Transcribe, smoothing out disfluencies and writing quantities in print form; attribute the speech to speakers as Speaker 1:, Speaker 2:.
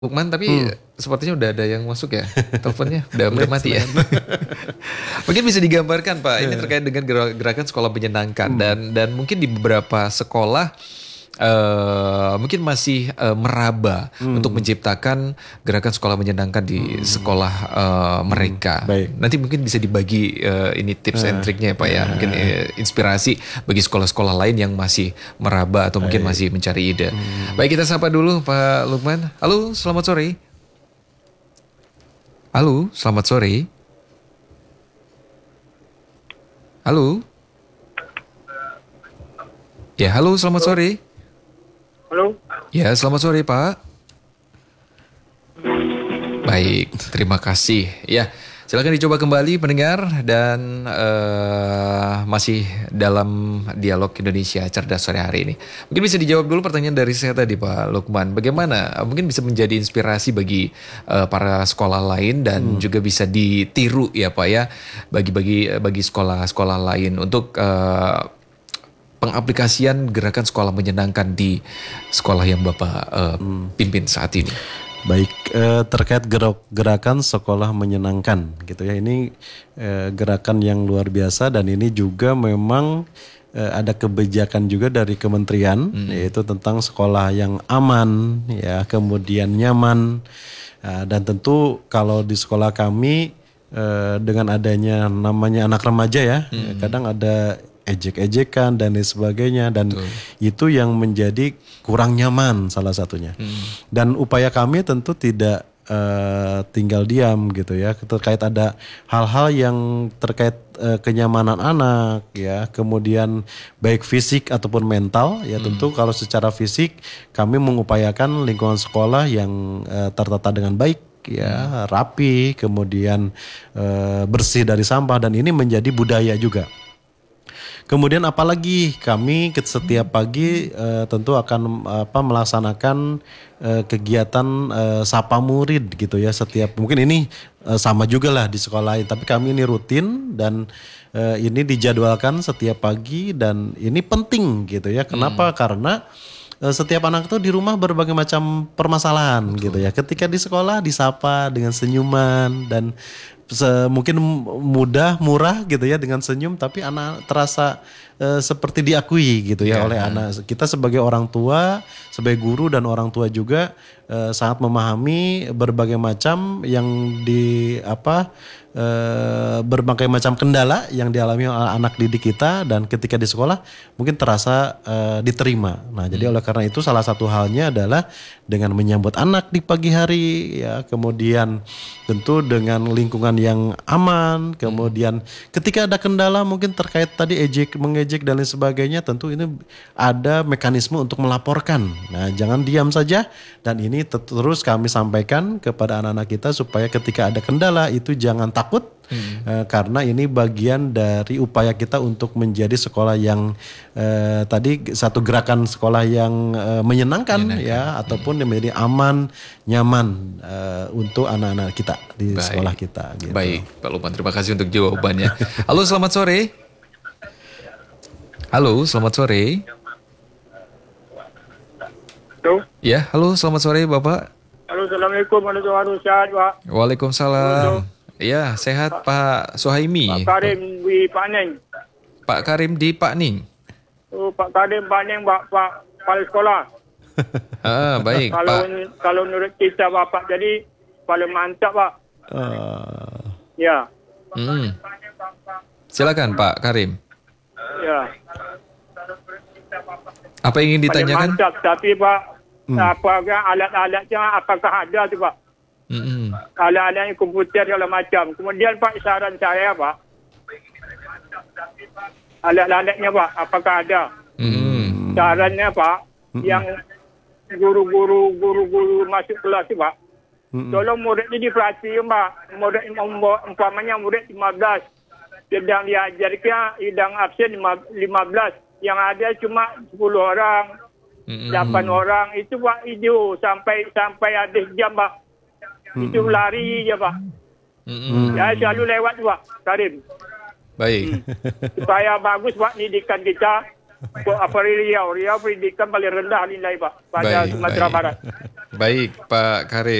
Speaker 1: Lukman, tapi sepertinya udah ada yang masuk ya. Teleponnya udah mati ya. Mungkin bisa digambarkan Pak, ini terkait dengan gerakan sekolah menyenangkan dan mungkin di beberapa sekolah mungkin masih meraba untuk menciptakan gerakan sekolah menyenangkan di sekolah mereka.
Speaker 2: Baik.
Speaker 1: Nanti mungkin bisa dibagi ini tips and triknya ya Pak ya. Mungkin inspirasi bagi sekolah-sekolah lain yang masih meraba atau mungkin masih mencari ide. Baik, kita sapa dulu Pak Lukman. Halo, selamat sore. Halo, selamat sore. Halo. Ya, halo, selamat sore.
Speaker 3: Halo.
Speaker 1: Ya, selamat sore Pak. Baik, terima kasih. Ya, silakan dicoba kembali pendengar dan masih dalam dialog Indonesia Cerdas sore hari ini. Mungkin bisa dijawab dulu pertanyaan dari saya tadi Pak Lukman. Bagaimana mungkin bisa menjadi inspirasi bagi para sekolah lain dan juga bisa ditiru ya Pak ya bagi sekolah-sekolah lain untuk pengaplikasian gerakan sekolah menyenangkan di sekolah yang Bapak pimpin saat ini.
Speaker 2: Baik, terkait gerakan sekolah menyenangkan gitu ya. Ini gerakan yang luar biasa dan ini juga memang ada kebijakan juga dari kementerian yaitu tentang sekolah yang aman ya, kemudian nyaman. Dan tentu kalau di sekolah kami dengan adanya namanya anak remaja ya, kadang ada ejek-ejekan dan lain sebagainya dan itu yang menjadi kurang nyaman salah satunya. Dan upaya kami tentu tidak tinggal diam gitu ya, terkait ada hal-hal yang terkait kenyamanan anak ya, kemudian baik fisik ataupun mental ya. Tentu kalau secara fisik kami mengupayakan lingkungan sekolah yang tertata dengan baik ya, rapi, kemudian bersih dari sampah dan ini menjadi budaya juga. Kemudian apalagi kami setiap pagi tentu akan melaksanakan kegiatan sapa murid gitu ya, setiap mungkin ini sama juga lah di sekolah lain, tapi kami ini rutin dan ini dijadwalkan setiap pagi dan ini penting gitu ya. Kenapa? Karena setiap anak itu di rumah berbagai macam permasalahan gitu ya. Ketika di sekolah disapa dengan senyuman dan mungkin mudah, murah gitu ya dengan senyum, tapi anak terasa seperti diakui gitu ya oleh anak. Kita sebagai orang tua, sebagai guru dan orang tua juga sangat memahami berbagai macam yang berbagai macam kendala yang dialami oleh anak didik kita dan ketika di sekolah mungkin terasa diterima. Nah, jadi oleh karena itu salah satu halnya adalah dengan menyambut anak di pagi hari ya, kemudian tentu dengan lingkungan yang aman, kemudian ketika ada kendala mungkin terkait tadi mengejek dan lain sebagainya, tentu ini ada mekanisme untuk melaporkan. Nah, jangan diam saja dan ini terus kami sampaikan kepada anak-anak kita supaya ketika ada kendala itu jangan takut. Karena ini bagian dari upaya kita untuk menjadi sekolah yang tadi satu gerakan sekolah yang menyenangkan ya, ataupun yang menjadi aman, nyaman untuk anak-anak kita di sekolah kita gitu.
Speaker 1: Baik, Pak Lukman, terima kasih untuk jawabannya. Halo, selamat sore. Halo, selamat sore.
Speaker 3: Halo.
Speaker 1: Ya, halo, selamat sore Bapak.
Speaker 3: Halo, Assalamualaikum warahmatullahi wabarakatuh, Pak.
Speaker 1: Waalaikumsalam. Ya, sehat Pak Suhaimi.
Speaker 3: Pak Karim di Pak Neng.
Speaker 1: Pak Karim di Pak Ning.
Speaker 3: Oh, Pak Karim Pak Neng, Pak kepala sekolah.
Speaker 1: Baik Pak.
Speaker 3: Kalau menurut kita Bapak jadi paling mantap Pak. Ya.
Speaker 1: Silakan Pak Karim.
Speaker 3: Ya.
Speaker 1: Apa yang ingin
Speaker 3: Paling
Speaker 1: ditanyakan?
Speaker 3: mantap, tapi Pak, apakah alat-alatnya apakah ada tu Pak? Alat-alatnya komputer segala macam. Kemudian Pak, saran saya Pak, alat-alatnya Pak, apakah ada? Sarannya Pak, yang guru-guru masuk kelas tu Pak, tolong murid ini diperhatikan Pak. Murid umpamanya murid 15, sedang diajarkan hidang absen 15, yang ada cuma 10 orang, 8 orang, itu Pak, itu sampai habis jam Pak. Itu lari je Pak. Ya, selalu lewat Pak Karim.
Speaker 1: Baik.
Speaker 3: Supaya bagus Pak pendidikan kita. Riau pendidikan paling rendah nilai Pak pada Sumatera Barat.
Speaker 1: Baik, Pak Karim.